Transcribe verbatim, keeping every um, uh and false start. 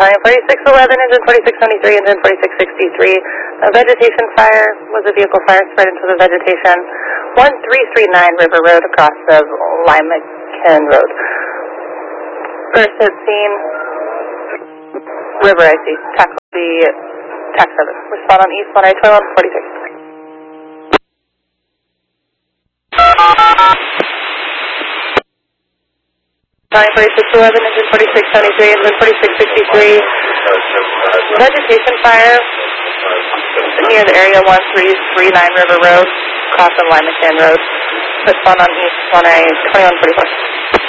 Line forty-six eleven, engine forty-six seventy-three, engine forty-six sixty-three. A vegetation fire was a vehicle fire spread into the vegetation. one three three nine River Road across of Lymakin Road. First at scene, River I C. Tackle the tax service. Respond on East one I twenty-one forty-six. Line forty-six eleven, engine forty-six seventy-three, engine forty-six sixty-three. Vegetation fire near the area one three three nine River Road, across of Lymakin Road. Respond on East one I twenty-one forty-four.